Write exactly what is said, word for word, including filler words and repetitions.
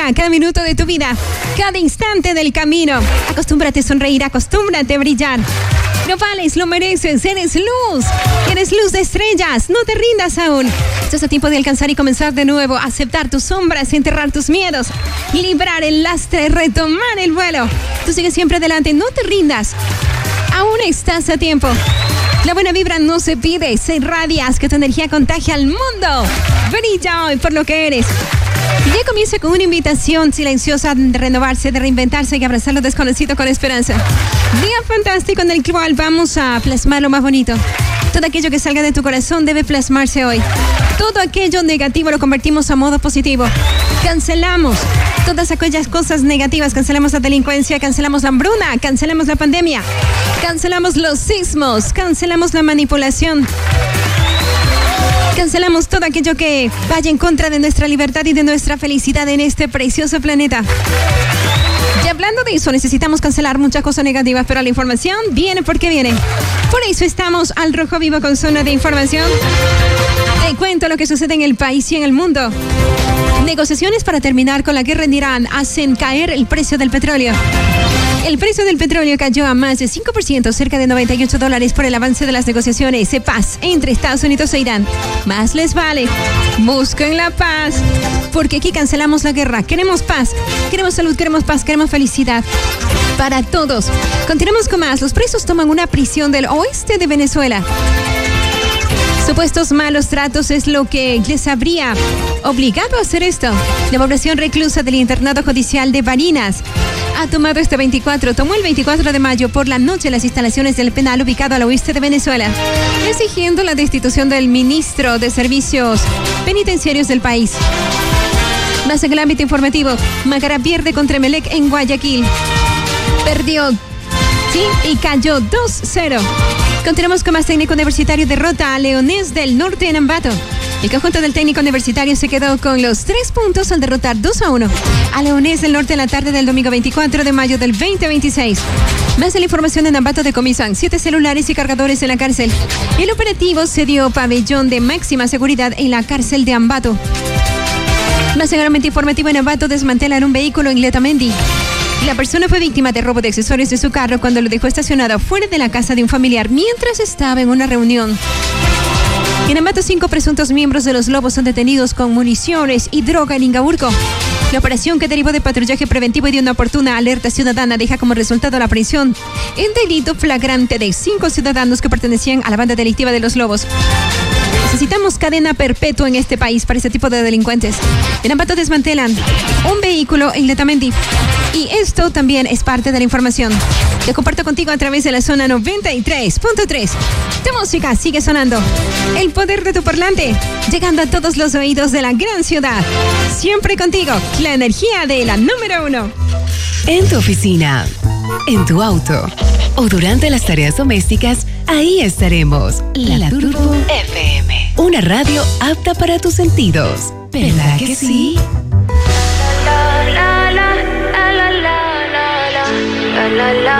Disfruta cada minuto de tu vida, cada instante del camino. Acostúmbrate a sonreír, acostúmbrate a brillar. Lo vales, lo mereces, eres luz, eres luz de estrellas, no te rindas aún. Estás a tiempo de alcanzar y comenzar de nuevo, aceptar tus sombras, enterrar tus miedos, librar el lastre, retomar el vuelo. Tú sigues siempre adelante, no te rindas, aún estás a tiempo. La buena vibra no se pide, se irradia, haz que tu energía contagie al mundo. Brilla hoy por lo que eres. El día comienza con una invitación silenciosa de renovarse, de reinventarse y abrazar lo desconocido con esperanza. Día fantástico en el cual vamos a plasmar lo más bonito. Todo aquello que salga de tu corazón debe plasmarse hoy. Todo aquello negativo lo convertimos a modo positivo. Cancelamos todas aquellas cosas negativas. Cancelamos la delincuencia, cancelamos la hambruna, cancelamos la pandemia, cancelamos los sismos, cancelamos la manipulación. Cancelamos todo aquello que vaya en contra de nuestra libertad y de nuestra felicidad en este precioso planeta. Y hablando de eso, necesitamos cancelar muchas cosas negativas, pero la información viene porque viene. Por eso estamos al rojo vivo con zona de información. Te cuento lo que sucede en el país y en el mundo. Negociaciones para terminar con la guerra en Irán hacen caer el precio del petróleo. El precio del petróleo cayó a más de cinco por ciento, cerca de noventa y ocho dólares por el avance de las negociaciones de paz entre Estados Unidos e Irán. Más les vale, busquen la paz, porque aquí cancelamos la guerra. Queremos paz, queremos salud, queremos paz, queremos felicidad para todos. Continuamos con más. Los presos toman una prisión del oeste de Venezuela. Supuestos malos tratos es lo que les habría obligado a hacer esto. La población reclusa del internado judicial de Barinas ha tomado este veinticuatro, tomó el veinticuatro de mayo por la noche las instalaciones del penal ubicado al oeste de Venezuela, exigiendo la destitución del ministro de Servicios Penitenciarios del país. Más en el ámbito informativo, Macará pierde contra Emelec en Guayaquil. Perdió, sí, y cayó dos cero. Continuamos con más. Técnico Universitario derrota a Leonés del Norte en Ambato. El conjunto del técnico universitario se quedó con los tres puntos al derrotar dos a uno a Leonés del Norte en la tarde del domingo veinticuatro de mayo del veinte veintiséis. Más de la información en Ambato decomisan siete celulares y cargadores en la cárcel. El operativo se dio pabellón de máxima seguridad en la cárcel de Ambato. Más en el ámbito informativo, en Ambato desmantelan un vehículo en Letamendi. La persona fue víctima de robo de accesorios de su carro cuando lo dejó estacionado fuera de la casa de un familiar mientras estaba en una reunión. En Ambato, cinco presuntos miembros de los Lobos son detenidos con municiones y droga en Ingaurco. La operación, que derivó de patrullaje preventivo y de una oportuna alerta ciudadana, deja como resultado la aprehensión en delito flagrante de cinco ciudadanos que pertenecían a la banda delictiva de los Lobos. Necesitamos cadena perpetua en este país para este tipo de delincuentes. En Ambato desmantelan un vehículo en Letamendi. Y esto también es parte de la información que comparto contigo a través de la zona noventa y tres punto tres. Tu música sigue sonando. El poder de tu parlante, llegando a todos los oídos de la gran ciudad. Siempre contigo, la energía de la número uno. En tu oficina, en tu auto o durante las tareas domésticas, ahí estaremos. La, la Turbo F M. Una radio apta para tus sentidos. ¿Verdad que sí? La la la la la la la la la.